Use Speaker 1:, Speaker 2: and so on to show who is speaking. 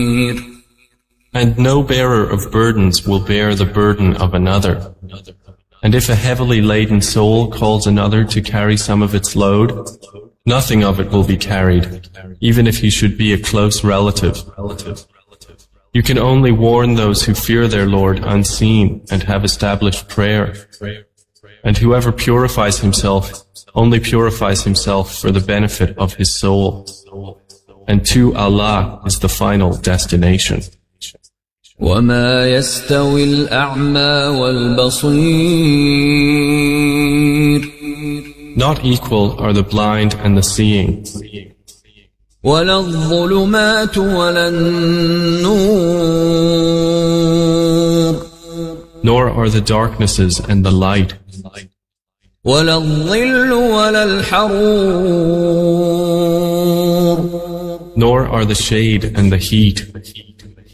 Speaker 1: And no bearer of burdens will bear the burden of another. And if a heavily laden soul calls another to carry some of its load, nothing of it will be carried, even if he should be a close relative. You can only warn those who fear their Lord unseen and have established prayer. And whoever purifies himself only purifies himself for the benefit of his soul. And to Allah is the final destination.
Speaker 2: وما يستوي الأعمى والبصير
Speaker 1: Not equal are the blind and the seeing.
Speaker 2: ولا الظلمات ولا النور
Speaker 1: Nor are the darknesses and the light.
Speaker 2: ولا الظل ولا الحرور
Speaker 1: Nor are the shade and the heat.